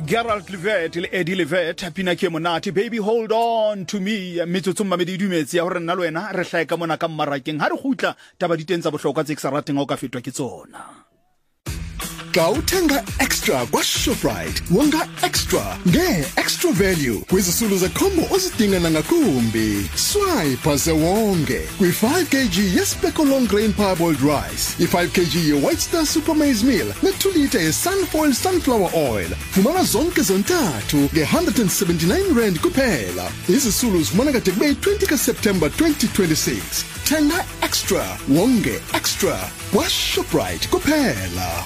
Gerald Levet le Eddie Levet pina ke monate baby hold on to me metsotso mmamedi dumetse ya hore nna le wena re hlaeka mona ka mmarakeng ha re gutla taba diteng tsa bohlokwa tse ke sa rateng o ka fetwa ke tsona. Ka uthenga extra kwa Shoprite wonga extra extra value kwizisulu zekhombo ozidinga nangakumbi. Swipe ze wonge kwi 5 kg yespeko long grain parboiled rice, i5 kg ye White Star Super Maize Meal ne2 liter ye Sunfoil sunflower oil. Fumana zonke zontathu nge179 rand kuphela. Izisulu zifumana kade kube 20 ka September 2026. Thenga extra wonge extra kwa Shoprite kuphela.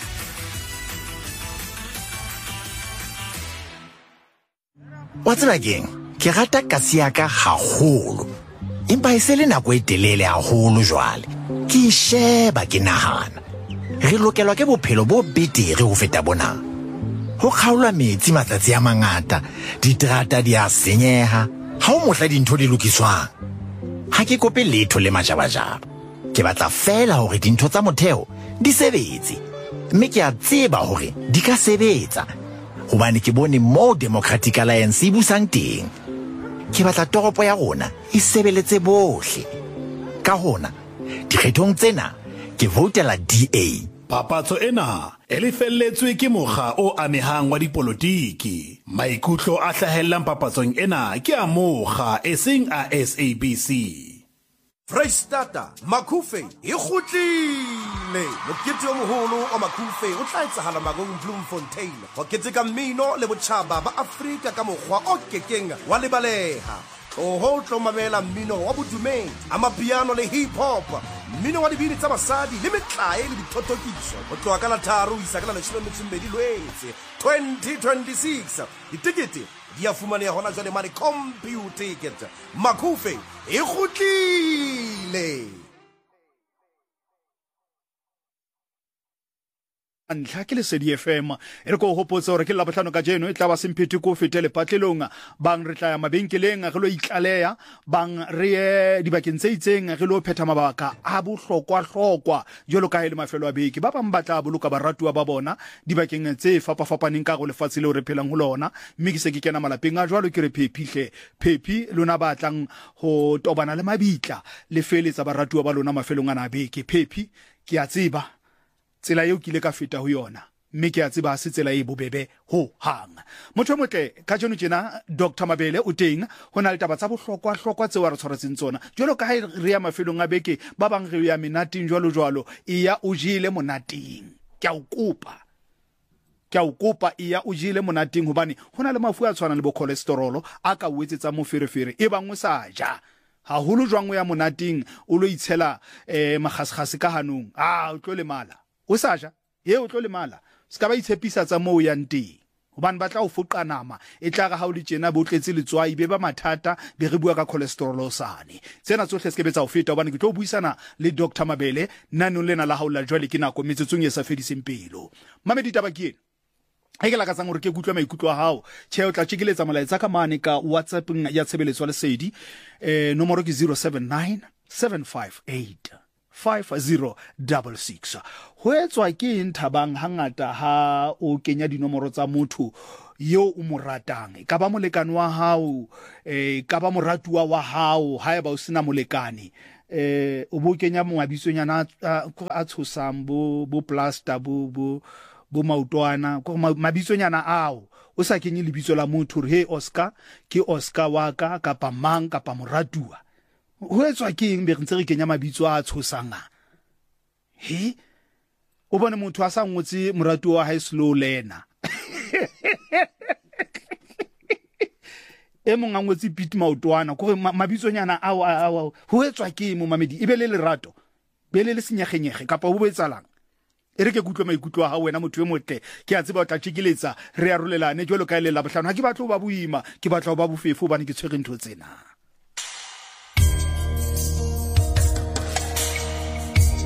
What's again? Ke rata kasi ya ka haholo. Empa isele nako e telele haholo jwale. Ke sheba ke nahana. Re lokelwa ke bophelo bo betere ho feta bona. Ho khaula metsi matsatsi a mangata, diterata di a senyeha. Ha o mohla dintho di lokiswang. Ha ke kope letho le majabajaba. Ke batla fela hore dintho tsa motheo di sebetse. Mme ke a tseba hore di ka sebetsa. Hobane ke bone mo Democratic Alliance e busang teng. Ke batla toropo ya rona e sebeletse bohle. Ka hona, dikgethong tsena ke votela DA. Papatso ena e lefelletswe ke mokga o amehang wa dipolotiki. Maikutlo a hlahellang papatsong ena ke a mokga eseng a SABC. Freistata Makufe e kgutlile mokete o moholo wa Makufe o tla etsahala Magong Bloemfontein ho keteka mmino le botjhaba ba Afrika ka mokgwa o kekeng wa lebaleha. Ho tlo mamela mmino wa bodumedi, amapiano le hip hop, mmino wa dibini tsa basadi le metlae le dithotokiso. Ho tloha ka la 3 isa ka la 12 Lwetse 2026. Ditikete di a fumaneha hona jwale mane computer ticket. Makufe e kgutlile. Ntlha ke Lesedi FM e re go hopotsa hore ke la bohlano ka jeno e tla ba semphete ko fetele patlelong bang re tla ya mabenkeleng re lo itlaleya bang re dibakeng tse itseng re lo phetha mabaka a bohlokwa jolo ka hele mafelo a beke ba bang batla boloka baratuwa ba bona dibakeng tse fapafapaneng ka go lefatshe le re phelang ho lona mme ke se ke kena malapeng a jwalo ke re phephi lona ba tlang ho tobana le mabitla le feletsa baratuwa ba lona mafelong ana a beke. Phephi ke a tseba tsela eo ke ile ka feta ho yona mme ke a tseba se tsela e bobebe ho hang. Motho motle ka jono tjena Dr Mabele o teng hona le taba tsa bohlokwa tseo a re tshwaretseng tsona jwalo ka re ya mafelong a beke ba bang re ya menating jwalo e ya o jile monating. Ke a o kopa e ya o jile monating hobane hona le mafu a tshwanang le bo cholesterol a ka uetsetsa moferefere e bang o sa ja haholo jwang o ya monating o lo itshela magasgase ka hanong o tlo le mala o sa ja o tlo le mala ska ba itshepisa tsa mo ya nteng hobane ba tla o foqa nama e tla ga ha o le tjena bo tletse letswai be ba mathata be re bua ka cholesterol sane tsena tsohle se ke betsa o feta hobane ke tlo buisana le Dr Mabele nanong lena la haula jwale ke nako metsetsong e sa fediseng pelo. Mamedi taba ke ena ha ke la ka tsang hore ke kutlwa maikutlo a hao o tla tshikeletsa molaetsa ka mane ka WhatsApp ya tshebeletso ya Lesedi nomoro ke 079 758 5066. Ho etswa ke nthabang hangata ha o kenya dinomoro tsa motho yo o mo ratang ka ba molekane wa hao ka ba moratuwa wa hao ha eba o sena molekane o bo kenya mabitsonyana a tshosang bo plaster bo mautwana go mabitsonyana ao o sa kenye lebitso la motho re Oscar ke Oscar wa ka kapa mang kapa moratuwa. Ho etswa ke eng be re ntse re kenya mabitso a tshosanga o bone motho a sa ngotse moratuwa wa hae slow lena e mong a ngotse Pete Mautwana go mabitsonyana ao ho etswa ke mo Mamedi e be le lerato be le senyegengege kapa bo betsalang e re ke kutlwa maikutlo a wena motho e motle ke a tseba o tla tshikilletsa re arolelane jwalo ka ile la bohlano ha ke batla ho ba boima ke batla ho ba bofefo bane ke tshwere ntho tsena.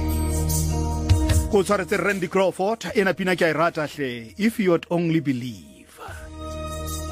Go tshwaretse Randy Crawford ena pina ke a rata hle If You'd Only Believe.